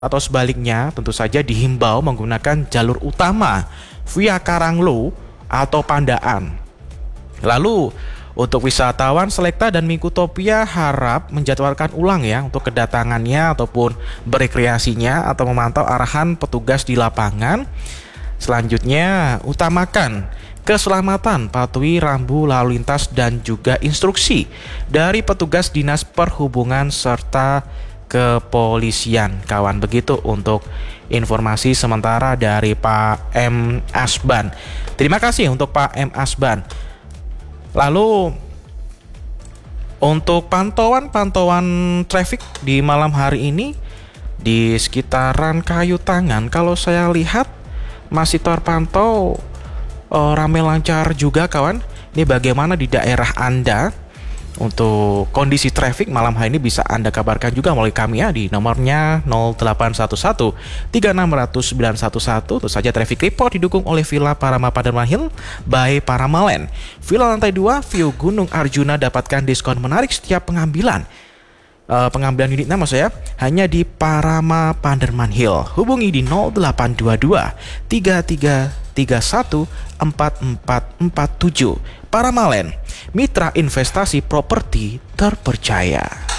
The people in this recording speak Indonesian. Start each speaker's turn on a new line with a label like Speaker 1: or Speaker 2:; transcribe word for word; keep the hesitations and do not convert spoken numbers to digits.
Speaker 1: atau sebaliknya tentu saja dihimbau menggunakan jalur utama via Karanglo atau Pandaan. Lalu untuk wisatawan Selekta dan Mingkutopia harap menjadwalkan ulang ya untuk kedatangannya ataupun berekreasinya atau memantau arahan petugas di lapangan. Selanjutnya utamakan keselamatan, patuhi rambu lalu lintas dan juga instruksi dari petugas Dinas Perhubungan serta kepolisian, kawan. Begitu untuk informasi sementara dari Pak M. Asban. Terima kasih untuk Pak M. Asban. Lalu untuk pantauan-pantauan traffic di malam hari ini di sekitaran Kayu Tangan, kalau saya lihat masih terpantau uh, ramai lancar juga, kawan. Ini bagaimana di daerah Anda? Untuk kondisi traffic malam hari ini bisa Anda kabarkan juga melalui kami ya di nomornya nol delapan satu satu tiga enam nol nol sembilan satu satu. Tentu saja traffic report didukung oleh Villa Parama Paderman Hill by Paramalen. Villa lantai dua view Gunung Arjuna, dapatkan diskon menarik setiap pengambilan uh, pengambilan unitnya maksud saya hanya di Parama Paderman Hill. Hubungi di nol delapan dua dua tiga tiga tiga satu empat empat empat tujuh. Paramalen, mitra investasi properti terpercaya.